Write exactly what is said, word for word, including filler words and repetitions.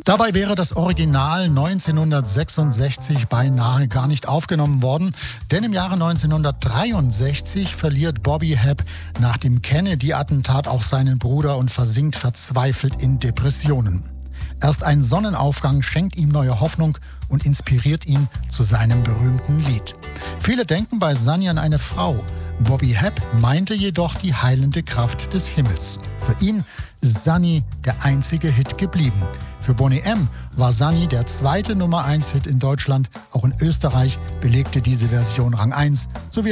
Dabei wäre das Original neunzehnhundertsechsundsechzig beinahe gar nicht aufgenommen worden, denn im Jahre neunzehnhundertdreiundsechzig verliert Bobby Hebb nach dem Kennedy-Attentat auch seinen Bruder und versinkt verzweifelt in Depressionen. Erst ein Sonnenaufgang schenkt ihm neue Hoffnung und inspiriert ihn zu seinem berühmten Lied. Viele denken bei Sunny an eine Frau. Bobby Hebb meinte jedoch die heilende Kraft des Himmels. Für ihn ist Sunny der einzige Hit geblieben. Für Boney M. war Sunny der zweite Nummer eins Hit in Deutschland. Auch in Österreich belegte diese Version Rang eins sowie